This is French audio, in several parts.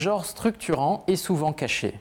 genre structurant est souvent caché.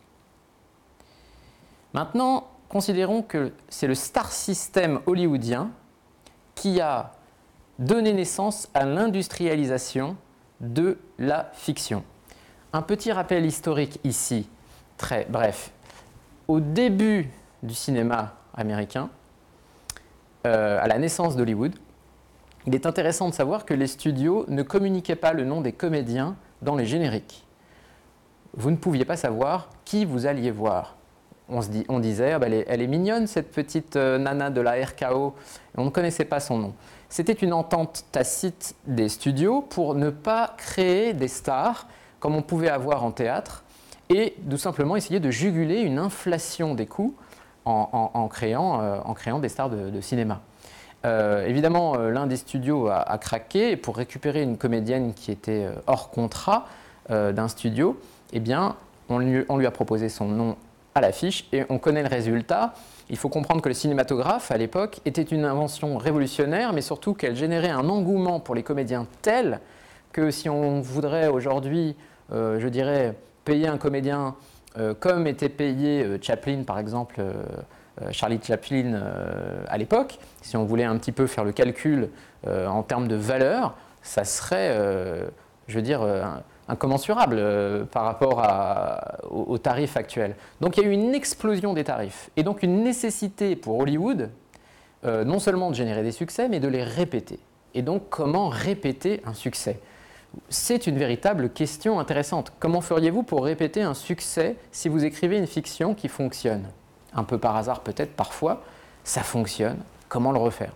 Maintenant, considérons que c'est le star system hollywoodien qui a donné naissance à l'industrialisation de la fiction. Un petit rappel historique ici, très bref. Au début du cinéma américain, à la naissance d'Hollywood, il est intéressant de savoir que les studios ne communiquaient pas le nom des comédiens dans les génériques. Vous ne pouviez pas savoir qui vous alliez voir. On disait, ah ben elle est mignonne cette petite nana de la RKO, et on ne connaissait pas son nom. C'était une entente tacite des studios pour ne pas créer des stars comme on pouvait avoir en théâtre et tout simplement essayer de juguler une inflation des coûts en créant des stars de cinéma. Évidemment, l'un des studios a craqué et pour récupérer une comédienne qui était hors contrat d'un studio, eh bien, on lui a proposé son nom à l'affiche et on connaît le résultat. Il faut comprendre que le cinématographe, à l'époque, était une invention révolutionnaire, mais surtout qu'elle générait un engouement pour les comédiens tel que si on voudrait aujourd'hui, je dirais, payer un comédien comme était payé Chaplin, par exemple, Charlie Chaplin à l'époque, si on voulait un petit peu faire le calcul en termes de valeur, ça serait, je veux dire, incommensurable par rapport aux tarifs actuels. Donc il y a eu une explosion des tarifs et donc une nécessité pour Hollywood non seulement de générer des succès mais de les répéter. Et donc comment répéter un succès? C'est une véritable question intéressante. Comment feriez-vous pour répéter un succès si vous écrivez une fiction qui fonctionne? Un peu par hasard peut-être parfois, ça fonctionne. Comment le refaire?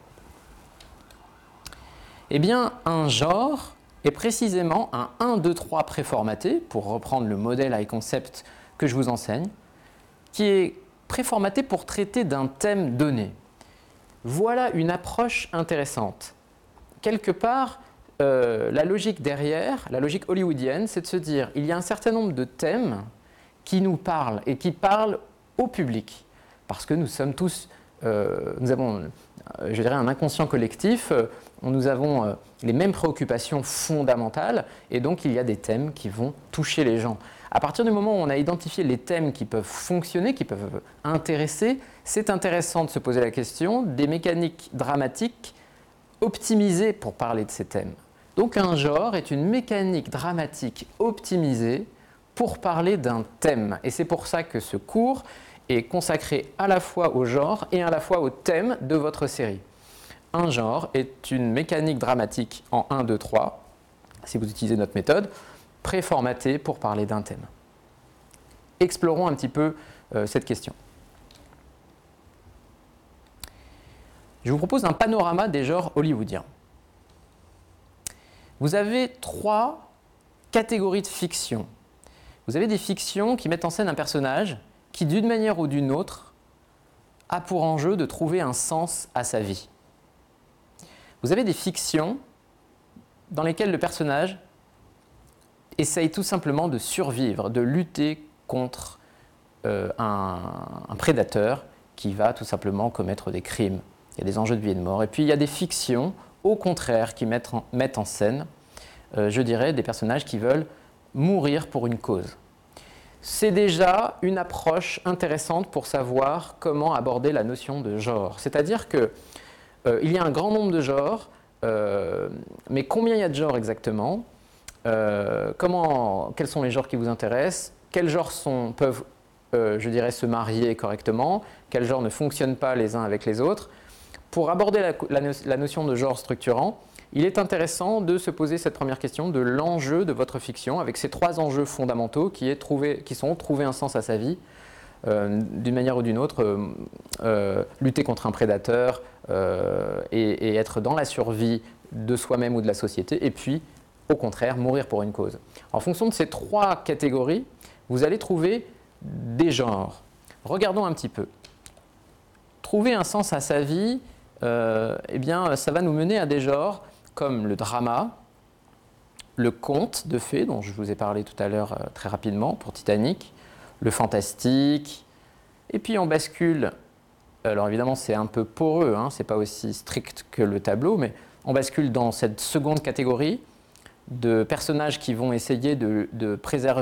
Eh bien un genre est précisément un 1, 2, 3 préformaté, pour reprendre le modèle high concept que je vous enseigne, qui est préformaté pour traiter d'un thème donné. Voilà une approche intéressante. Quelque part, la logique derrière, la logique hollywoodienne, c'est de se dire il y a un certain nombre de thèmes qui nous parlent et qui parlent au public. Parce que nous sommes tous, nous avons, je dirais, un inconscient collectif, nous avons les mêmes préoccupations fondamentales et donc il y a des thèmes qui vont toucher les gens. À partir du moment où on a identifié les thèmes qui peuvent fonctionner, qui peuvent intéresser, c'est intéressant de se poser la question des mécaniques dramatiques optimisées pour parler de ces thèmes. Donc un genre est une mécanique dramatique optimisée pour parler d'un thème. Et c'est pour ça que ce cours est consacré à la fois au genre et à la fois au thème de votre série. Un genre est une mécanique dramatique en 1, 2, 3, si vous utilisez notre méthode, préformatée pour parler d'un thème. Explorons un petit peu cette question. Je vous propose un panorama des genres hollywoodiens. Vous avez 3 catégories de fiction. Vous avez des fictions qui mettent en scène un personnage qui, d'une manière ou d'une autre, a pour enjeu de trouver un sens à sa vie. Vous avez des fictions dans lesquelles le personnage essaye tout simplement de survivre, de lutter contre un prédateur qui va tout simplement commettre des crimes. Il y a des enjeux de vie et de mort. Et puis il y a des fictions, au contraire, qui mettent en scène, je dirais, des personnages qui veulent mourir pour une cause. C'est déjà une approche intéressante pour savoir comment aborder la notion de genre. C'est-à-dire qu'il y a un grand nombre de genres, mais combien il y a de genres exactement? Quels sont les genres qui vous intéressent? Quels genres peuvent, je dirais, se marier correctement? Quels genres ne fonctionnent pas les uns avec les autres? Pour aborder la notion de genre structurant, il est intéressant de se poser cette première question de l'enjeu de votre fiction, avec ces 3 enjeux fondamentaux qui sont trouver un sens à sa vie, d'une manière ou d'une autre, lutter contre un prédateur et être dans la survie de soi-même ou de la société, et puis, au contraire, mourir pour une cause. En fonction de ces 3 catégories, vous allez trouver des genres. Regardons un petit peu. Trouver un sens à sa vie, eh bien, ça va nous mener à des genres comme le drama, le conte de fées, dont je vous ai parlé tout à l'heure très rapidement pour Titanic, le fantastique, et puis on bascule, alors évidemment c'est un peu poreux, hein, c'est pas aussi strict que le tableau, mais on bascule dans cette seconde catégorie, de personnages qui vont essayer de préserver